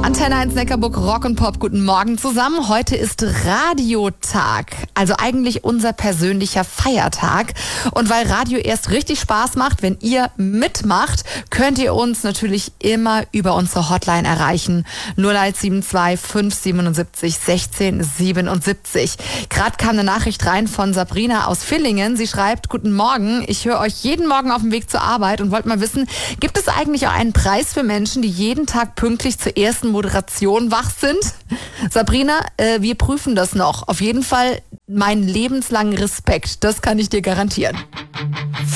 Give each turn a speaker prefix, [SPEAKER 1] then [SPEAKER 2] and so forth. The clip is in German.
[SPEAKER 1] Antenne 1 Neckarburg Rock und Pop, guten Morgen zusammen. Heute ist Radiotag, also eigentlich unser persönlicher Feiertag. Und weil Radio erst richtig Spaß macht, wenn ihr mitmacht, könnt ihr uns natürlich immer über unsere Hotline erreichen. 0172 577 16 77. Gerade kam eine Nachricht rein von Sabrina aus Villingen. Sie schreibt, guten Morgen, ich höre euch jeden Morgen auf dem Weg zur Arbeit und wollte mal wissen, gibt es eigentlich auch einen Preis für Menschen, die jeden Tag pünktlich zur ersten Moderation wach sind? Sabrina, wir prüfen das noch. Auf jeden Fall meinen lebenslangen Respekt. Das kann ich dir garantieren.